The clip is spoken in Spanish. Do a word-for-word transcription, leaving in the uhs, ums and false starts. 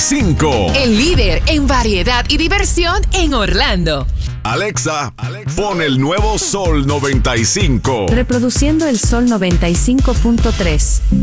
cinco. El líder en variedad y diversión en Orlando. Alexa, pon el nuevo Sol noventa y cinco. Reproduciendo el Sol noventa y cinco punto tres.